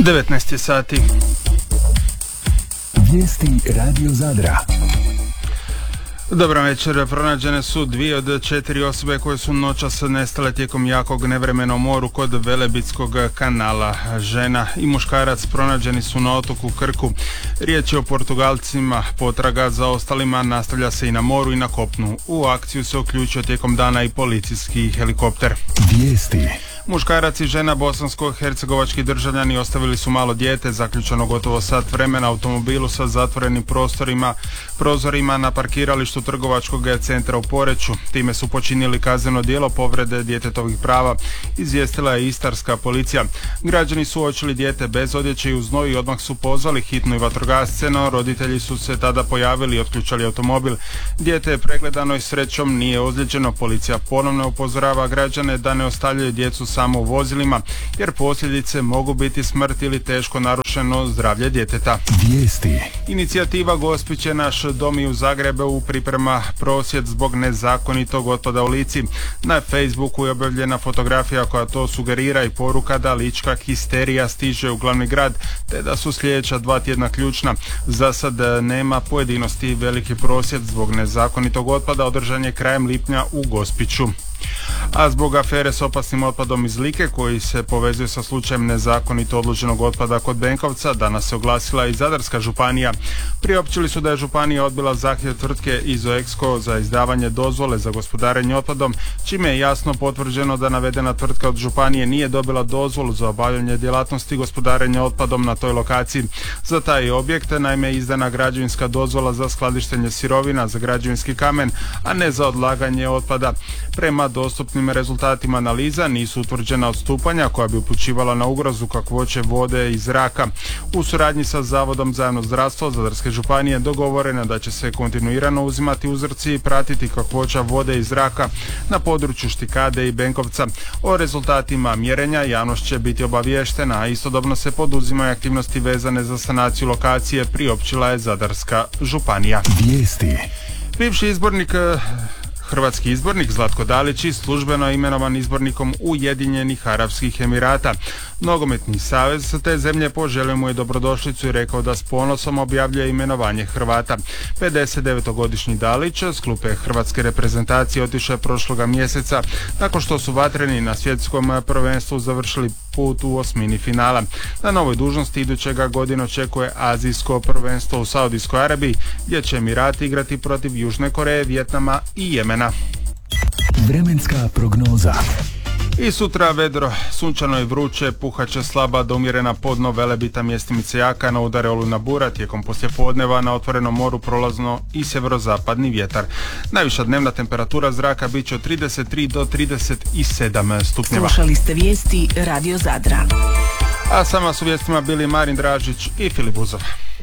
19 sati. Vijesti Radio Zadra. Dobar večer. Pronađene su 2 od 4 osobe koje su noćas nestale tijekom jakog nevremena u moru kod Velebitskog kanala. Žena i muškarac pronađeni su na otoku Krku. Riječ je o Portugalcima. Potraga za ostalima nastavlja se i na moru i na kopnu. U akciju se uključio tijekom dana i policijski helikopter. Vijesti. Muškarac i žena bosansko-hercegovački državljani ostavili su malo dijete zaključano gotovo sat vremena automobilu sa zatvorenim prozorima na parkiralištu trgovačkog centra u Poreču. Time su počinili kazneno djelo povrede djetetovih prava, izvijestila je istarska policija. Građani su uočili dijete bez odjeće i u znoju i odmah su pozvali hitnu i vatrogasce, no roditelji su se tada pojavili i otključali automobil. Dijete je pregledano i srećom nije ozlijeđeno. Policija ponovno upozorava građane da ne ostavljaju djecu samo u vozilima, jer posljedice mogu biti smrt ili teško narušeno zdravlje djeteta. Vijesti. Inicijativa Gospić je naš dom i u Zagrebu priprema prosvjed zbog nezakonitog otpada u Lici. Na Facebooku je objavljena fotografija koja to sugerira i poruka da lička histerija stiže u glavni grad, te da su sljedeća 2 tjedna ključna. Za sad nema pojedinosti. Veliki prosvjed zbog nezakonitog otpada održan je krajem lipnja u Gospiću. A zbog afere s opasnim otpadom iz Like koji se povezuje sa slučajem nezakonito odloženog otpada kod Benkovca, danas se oglasila i Zadarska županija. Priopćili su da je županija odbila zahtjev tvrtke Izoexko za izdavanje dozvole za gospodarenje otpadom, čime je jasno potvrđeno da navedena tvrtka od županije nije dobila dozvolu za obavljanje djelatnosti gospodarenja otpadom na toj lokaciji. Za taj objekt naime je izdana građevinska dozvola za skladištenje sirovina za građevinski kamen, a ne za odlaganje otpada. Prema dostupnim rezultatima analiza nisu utvrđena odstupanja koja bi upućivala na ugrozu kakvoće vode i zraka. U suradnji sa Zavodom za javno zdravstvo Zadarske županije dogovoreno da će se kontinuirano uzimati uzorci i pratiti kakvoća vode i zraka na području Štikade i Benkovca. O rezultatima mjerenja javnost će biti obaviještena, a istodobno se poduzimaju aktivnosti vezane za sanaciju lokacije, priopćila je Zadarska županija. Vijesti. Bivši hrvatski izbornik Zlatko Dalić službeno je imenovan izbornikom Ujedinjenih Arapskih Emirata. Nogometni savez te zemlje poželio mu je dobrodošlicu i rekao da s ponosom objavljuje imenovanje Hrvata. 59-godišnji Dalić s klupe hrvatske reprezentacije otišao je prošloga mjeseca nakon što su vatreni na svjetskom prvenstvu završili put u osmini finala. Na novoj dužnosti idućega godine očekuje azijsko prvenstvo u Saudijskoj Arabiji, gdje će Emirati igrati protiv Južne Koreje, Vijetnama i Jemena. Vremenska prognoza. I sutra vedro, sunčano i vruće, puhaće slaba do umjerena podno Velebita, mjestimice jaka, na udare olujna bura, tijekom poslijepodneva na otvorenom moru prolazno i sjeverozapadni vjetar. Najviša dnevna temperatura zraka bit će od 33 do 37 stupnjeva. Slušali ste vijesti Radio Zadra. A sama su vijestima bili Marin Dražić i Filip Buzov.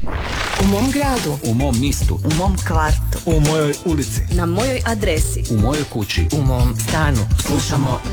U mom gradu, u mom mistu, u mom kvartu, u mojoj ulici, na mojoj adresi, u mojoj kući, u mom stanu. Slušamo